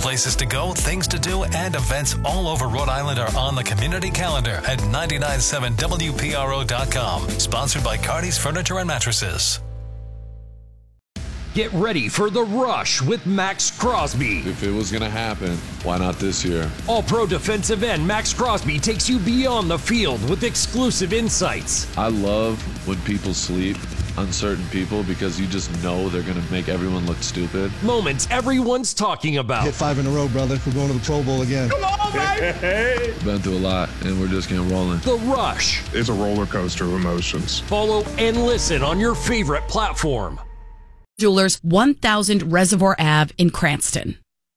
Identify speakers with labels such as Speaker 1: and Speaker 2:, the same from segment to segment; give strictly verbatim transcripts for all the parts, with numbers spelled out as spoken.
Speaker 1: Places to go, things to do, and events all over Rhode Island are on the community calendar at nine nine seven W P R O dot com. Sponsored by Cardi's Furniture and Mattresses.
Speaker 2: Get ready for The Rush with Max Crosby.
Speaker 3: If it was going to happen, why not this year?
Speaker 2: All-pro defensive end Max Crosby takes you beyond the field with exclusive insights.
Speaker 3: I love when people sleep, uncertain people, because you just know they're going to make everyone look stupid.
Speaker 2: Moments everyone's talking about.
Speaker 4: Hit five in a row, brother. We're going to the Pro Bowl again.
Speaker 5: Come on, baby!
Speaker 3: Been through a lot, and we're just getting rolling.
Speaker 2: The Rush.
Speaker 5: It's a roller coaster of emotions.
Speaker 2: Follow and listen on your favorite platform.
Speaker 6: Jewelers, one thousand Reservoir Avenue in Cranston.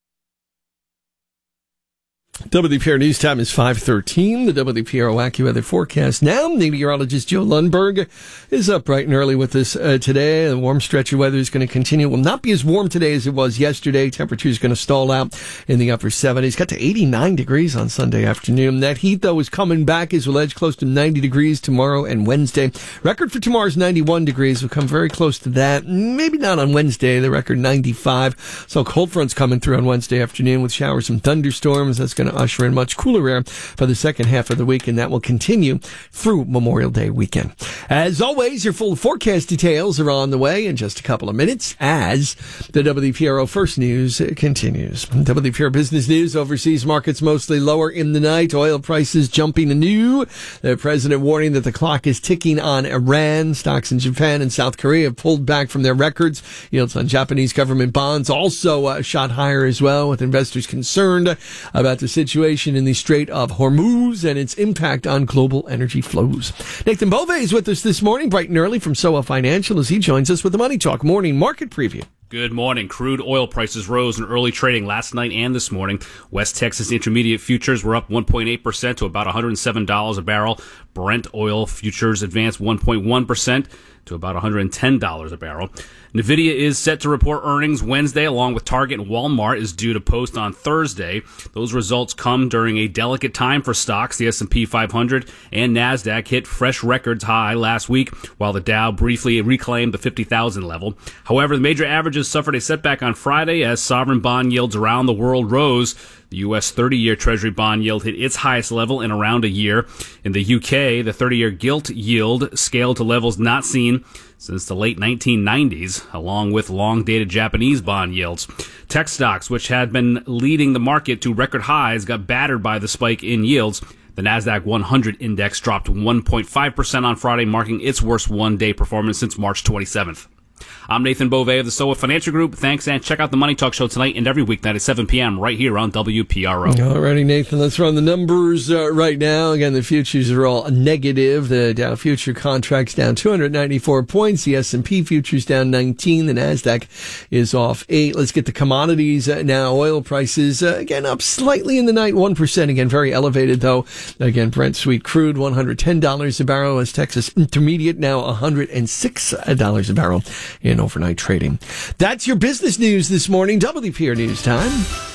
Speaker 7: W P R News Time is five thirteen. The W P R AccuWeather forecast now. Meteorologist Joe Lundberg is up bright and early with us uh, today. The warm stretch of weather is going to continue. It will not be as warm today as it was yesterday. Temperature is going to stall out in the upper seventies. Got to eighty-nine degrees on Sunday afternoon. That heat, though, is coming back as we'll edge close to ninety degrees tomorrow and Wednesday. Record for tomorrow is ninety-one degrees. We'll come very close to that. Maybe not on Wednesday. The record ninety-five. So cold fronts coming through on Wednesday afternoon with showers and thunderstorms. That's going to usher in much cooler air for the second half of the week, and that will continue through Memorial Day weekend. As always, your full forecast details are on the way in just a couple of minutes as the W P R O First News continues. W P R Business News, overseas markets mostly lower in the night. Oil prices jumping anew. The president warning that the clock is ticking on Iran. Stocks in Japan and South Korea have pulled back from their records. Yields on Japanese government bonds also uh, shot higher as well, with investors concerned about the situation in the Strait of Hormuz and its impact on global energy flows. Nathan Bove is with us this morning, bright and early from S O A Financial, as he joins us with the Money Talk Morning Market Preview.
Speaker 8: Good morning. Crude oil prices rose in early trading last night and this morning. West Texas Intermediate futures were up one point eight percent to about one hundred seven dollars a barrel. Brent oil futures advanced one point one percent to about one hundred ten dollars a barrel. NVIDIA is set to report earnings Wednesday, along with Target and Walmart is due to post on Thursday. Those results come during a delicate time for stocks. The S and P five hundred and NASDAQ hit fresh records high last week, while the Dow briefly reclaimed the fifty thousand level. However, the major averages suffered a setback on Friday as sovereign bond yields around the world rose. The U S thirty-year Treasury bond yield hit its highest level in around a year. In the U K, the thirty-year gilt yield scaled to levels not seen since the late nineteen nineties, along with long-dated Japanese bond yields. Tech stocks, which had been leading the market to record highs, got battered by the spike in yields. The NASDAQ one hundred index dropped one point five percent on Friday, marking its worst one-day performance since March twenty-seventh. I'm Nathan Bove of the S O A Financial Group. Thanks, and check out the Money Talk Show tonight and every weeknight at seven p.m. right here on W P R O.
Speaker 7: All righty, Nathan, let's run the numbers uh, right now. Again, the futures are all negative. The Dow future contract's down two hundred ninety-four points. The S and P futures down nineteen. The NASDAQ is off eight. Let's get the commodities uh, now. Oil prices, uh, again, up slightly in the night, one percent. Again, very elevated, though. Again, Brent Sweet Crude, one hundred ten dollars a barrel. West Texas Intermediate, now one hundred six dollars a barrel in overnight trading. That's your business news this morning. W P R News Time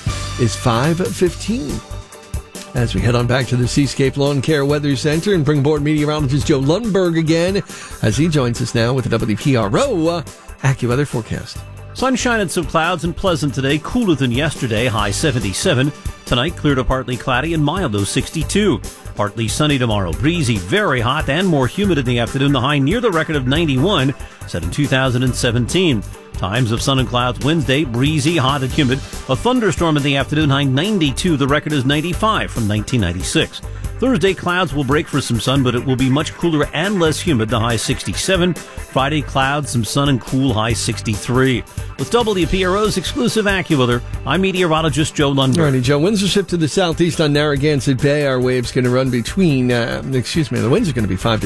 Speaker 7: is five fifteen. As we head on back to the Seascape Lawn Care Weather Center and bring aboard meteorologist Joe Lundberg again as he joins us now with the W P R O uh, AccuWeather forecast.
Speaker 9: Sunshine and some clouds and pleasant today, cooler than yesterday, high seventy-seven. Tonight, clear to partly cloudy and mild, though sixty-two. Partly sunny tomorrow, breezy, very hot, and more humid in the afternoon. The high near the record of ninety-one, set in two thousand seventeen. Times of sun and clouds Wednesday, breezy, hot, and humid. A thunderstorm in the afternoon, high ninety-two. The record is ninety-five from nineteen ninety-six. Thursday, clouds will break for some sun, but it will be much cooler and less humid, the high sixty-seven. Friday, clouds, some sun, and cool, high sixty-three. With W P R O's exclusive AccuWeather, I'm meteorologist Joe Lundberg.
Speaker 7: All righty, Joe. Winds will shift to the southeast on Narragansett Bay. Our waves going to run between, uh, excuse me, the winds are going to be five to